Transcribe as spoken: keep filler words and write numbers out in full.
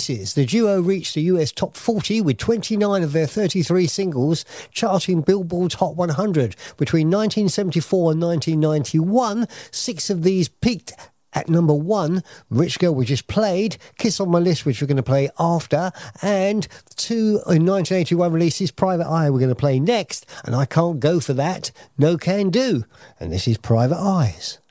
releases. The duo reached the U S top forty with twenty-nine of their thirty-three singles charting Billboard's Hot one hundred. Between nineteen seventy-four and nineteen ninety-one, six of these peaked at number one. Rich Girl, we just played. Kiss on My List, which we're going to play after. And two in nineteen eighty-one releases, Private Eye, we're going to play next. And I Can't Go For That, No Can Do. And this is Private Eyes.